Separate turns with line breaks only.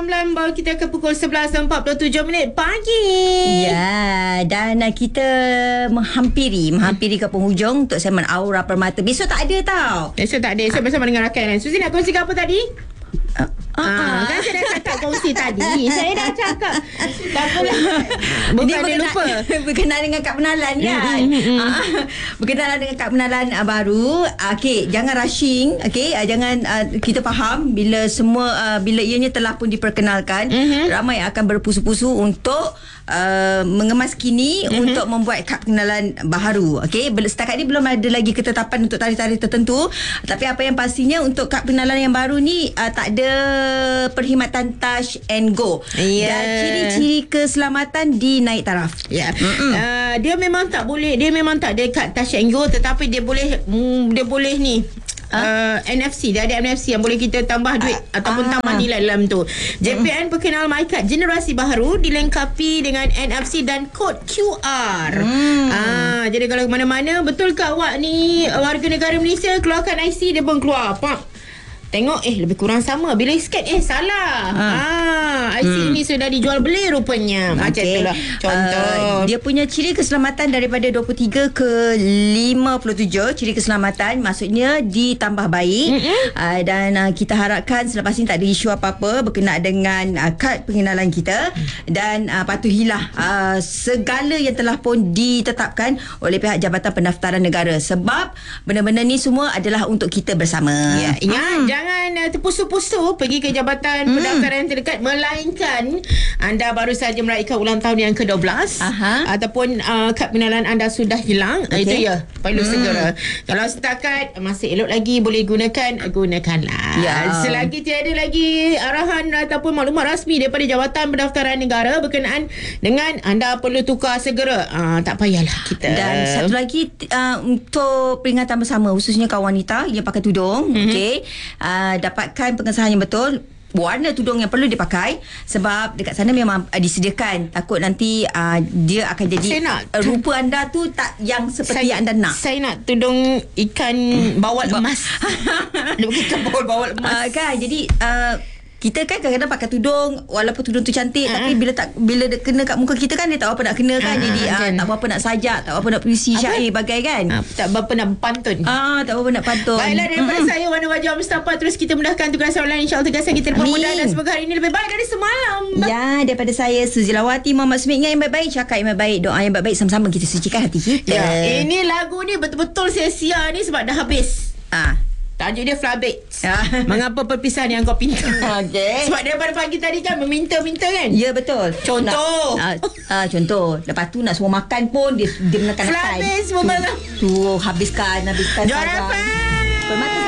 Pelan-pelan baru kita ke pukul 11.47 pagi.
Ya, dan kita menghampiri ke penghujung untuk segmen Aura Permata. Besok tak ada tau.
Esok tak ada. Esok bersama dengan rakan. Suzy nak kongsikan apa tadi? Kan saya dah cakap kongsi tadi. Saya dah cakap. Tak apalah. Bukan dia lupa.
Berkenaan dengan kad penalan kan. Berkenaan dengan kad penalan baru. Okey, jangan rushing. Okey, jangan kita faham bila semua bila ianya telah pun diperkenalkan, ramai akan berpusu-pusu untuk mengemas kini untuk membuat kad pengenalan baharu. Okey, setakat ni belum ada lagi ketetapan untuk tarikh-tarikh tertentu, tapi apa yang pastinya untuk kad pengenalan yang baru ni tak ada perkhidmatan touch and go. Dan ciri-ciri keselamatan di naik taraf.
Dia memang tak boleh, dia memang tak ada kad touch and go, tetapi dia boleh ni NFC. Dia ada NFC yang boleh kita tambah duit ataupun tambah nilai dalam tu. JPN perkenal MyCard generasi baru dilengkapi dengan NFC dan kod QR. Jadi kalau ke mana-mana, betul ke awak ni warga negara Malaysia, keluarkan IC, dia pun keluar. Tengok lebih kurang sama. Bila scan salah. IC ini sudah dijual beli rupanya. Macam itulah contoh.
Dia punya ciri keselamatan daripada 23 ke 57. Ciri keselamatan maksudnya ditambah baik. Dan kita harapkan selepas ini tak ada isu apa-apa berkenaan dengan kad pengenalan kita. Dan patuhilah segala yang telah pun ditetapkan oleh pihak Jabatan Pendaftaran Negara. Sebab benda-benda ni semua adalah untuk kita bersama.
Ingat, jangan terpusu-pusu pergi ke Jabatan Pendaftaran terdekat, melainkan anda baru saja meraihkan ulang tahun yang ke-12 ataupun kad pengenalan anda sudah hilang. Itu perlu segera. Kalau setakat masih elok lagi, boleh gunakanlah. Selagi tiada lagi arahan ataupun maklumat rasmi daripada Jabatan Pendaftaran Negara berkenaan dengan anda perlu tukar segera, tak payahlah kita.
Dan satu lagi untuk peringatan bersama, khususnya kaum wanita yang pakai tudung, dapatkan pengesahan yang betul warna tudung yang perlu dipakai, sebab dekat sana memang disediakan. Takut nanti dia akan jadi rupa anda tu tak yang seperti yang anda nak.
Saya nak tudung ikan bawal emas. Ikan bawal emas.
Kan, jadi kita kan kadang-kadang pakai tudung, walaupun tudung tu cantik, tapi bila dia kena kat muka kita kan, dia tak apa nak kena kan. Jadi tak apa nak sajak, tak apa nak puisi syair bagai kan.
Tak apa nak pantun.
Tak apa nak pantun.
Baiklah, daripada saya Wana Wajah Mustafa, terus kita mudahkan tugas online, insya-Allah tugasan kita dipermudah dan semoga hari ini lebih baik dari semalam. Ya,
daripada saya Suzy Lawati, Muhammad Smith, yang baik-baik, cakap yang baik, doa yang baik-baik, sama-sama kita sucikan hati kita.
Ini lagu ni betul-betul sia-sia ni sebab dah habis. Tajuk dia Flabits. Mengapa perpisahan yang kau pinta? Sebab daripada pagi tadi kan meminta-minta kan?
Ya, betul.
Contoh.
Contoh. Lepas tu nak suruh makan pun dia menekan.
Flabits pun malam.
Tu habiskan.
Juara apa?
Permata